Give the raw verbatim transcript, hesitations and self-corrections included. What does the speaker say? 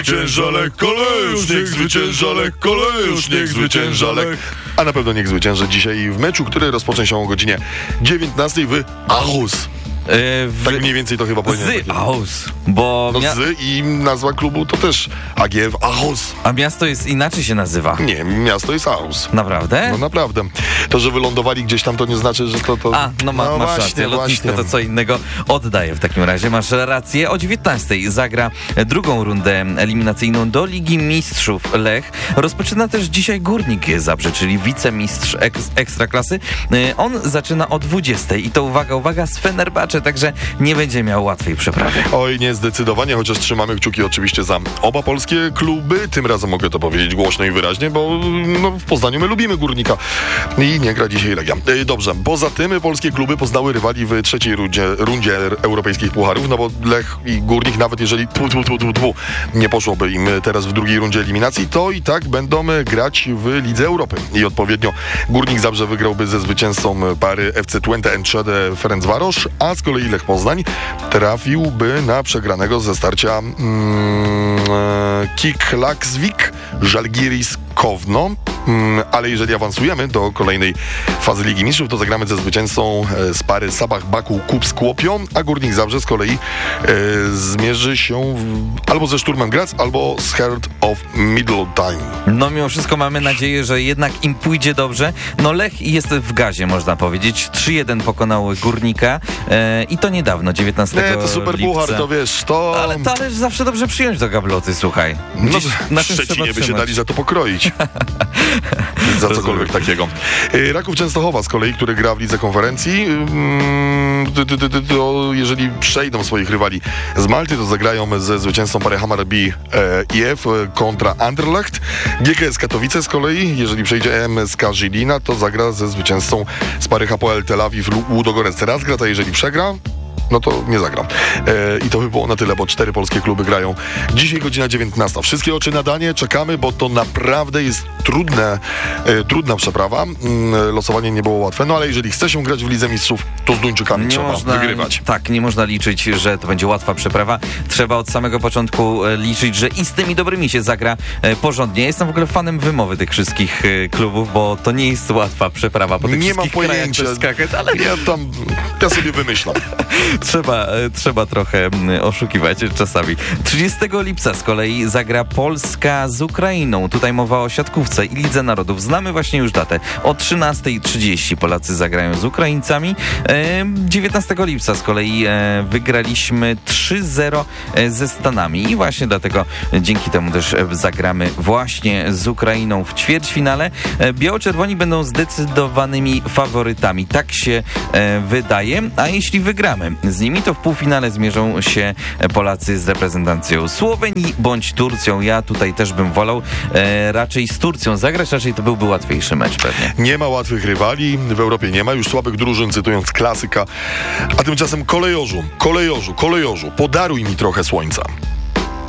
zwycięża lekko Lejusz, niech zwycięża lekko Lejusz, niech zwycięża lekko. A na pewno niech zwycięży dzisiaj w meczu, który rozpocznie się o godzinie dziewiętnastej w Aarhus. W... Tak mniej więcej to chyba powinien Z Aarhus, bo... No mia... z i nazwa klubu to też A G F Aarhus. A miasto jest inaczej się nazywa? Nie, miasto jest Aarhus. Naprawdę? No naprawdę. To, że wylądowali gdzieś tam, to nie znaczy, że to... to... A, no, ma, no masz właśnie, rację, lotnisko właśnie. to co innego. Oddaję w takim razie, masz rację. O dziewiętnastej zagra drugą rundę eliminacyjną do Ligi Mistrzów Lech. Rozpoczyna też dzisiaj Górnik Zabrze, czyli wicemistrz eks, Ekstraklasy. On zaczyna o dwudziestej i to uwaga, uwaga, z Fenerbahce, także nie będzie miał łatwej przeprawy. Oj, nie, zdecydowanie, chociaż trzymamy kciuki oczywiście za oba polskie kluby. Tym razem mogę to powiedzieć głośno i wyraźnie, bo no, w Poznaniu my lubimy Górnika i nie gra dzisiaj Legia. Dobrze, poza tym polskie kluby poznały rywali w trzeciej rundzie, rundzie europejskich pucharów, no bo Lech i Górnik, nawet jeżeli tfu, tfu, tfu, tfu, tfu, nie poszłoby im teraz w drugiej rundzie eliminacji, to i tak będą grać w Lidze Europy. I odpowiednio Górnik Zabrze wygrałby ze zwycięzcą pary F C Twente Enschede Ferencvaros, a z kolei Lech Poznań trafiłby na przegranego ze starcia mm, Kik Laksvik Żalgiris Kowno. Mm, ale jeżeli awansujemy do kolejnej fazy Ligi Mistrzów, to zagramy ze zwycięzcą e, z pary Sabah Baku Kup Skłopio, a Górnik Zabrze z kolei e, zmierzy się w, albo ze Sturmem Graz, albo z Heart of Midlothian. No mimo wszystko mamy nadzieję, że jednak im pójdzie dobrze. No Lech jest w gazie, można powiedzieć. trzy jeden pokonał Górnika e, i to niedawno, dziewiętnastego Nie, to super lipca. puchar, to wiesz, to... Ale to ale zawsze dobrze przyjąć do gabloty, słuchaj. No, Gdzieś na tym w Szczecinie by się trzymać. dali za to pokroić. Za cokolwiek takiego. Raków Częstochowa z kolei, który gra w Lidze Konferencji, to jeżeli przejdą swoich rywali z Malty, to zagrają ze zwycięzcą pary Hammarby I F kontra Anderlecht. G K S Katowice z kolei, jeżeli przejdzie M S K Żilina, to zagra ze zwycięzcą z pary Hapoel Tel Awiw Ludogorets Razgrad, a jeżeli przegra, no to nie zagram. E, I to by było na tyle, bo cztery polskie kluby grają. Dzisiaj godzina dziewiętnasta. Wszystkie oczy na danie, czekamy, bo to naprawdę jest trudne, e, trudna przeprawa. Mm, losowanie nie było łatwe, no ale jeżeli chce się grać w Lidze Mistrzów, to z Duńczykami nie trzeba można, wygrywać. Tak, nie można liczyć, że to będzie łatwa przeprawa. Trzeba od samego początku e, liczyć, że i z tymi dobrymi się zagra e, porządnie. Jestem w ogóle fanem wymowy tych wszystkich e, klubów, bo to nie jest łatwa przeprawa po tych Nie mam wszystkich krajach pojęcia, przeskakać, ale ja tam, ja sobie wymyślam. Trzeba, trzeba trochę oszukiwać czasami. trzydziestego lipca z kolei zagra Polska z Ukrainą. Tutaj mowa o siatkówce i Lidze Narodów. Znamy właśnie już datę. O trzynastej trzydzieści Polacy zagrają z Ukraińcami. dziewiętnastego lipca z kolei wygraliśmy trzy zero ze Stanami i właśnie dlatego dzięki temu też zagramy właśnie z Ukrainą w ćwierćfinale. Biało-czerwoni będą zdecydowanymi faworytami. Tak się wydaje. A jeśli wygramy z nimi, to w półfinale zmierzą się Polacy z reprezentacją Słowenii bądź Turcją. Ja tutaj też bym wolał e, raczej z Turcją zagrać, raczej to byłby łatwiejszy mecz pewnie. Nie ma łatwych rywali, w Europie nie ma już słabych drużyn, cytując klasyka, a tymczasem kolejorzu, kolejorzu, kolejorzu, podaruj mi trochę słońca.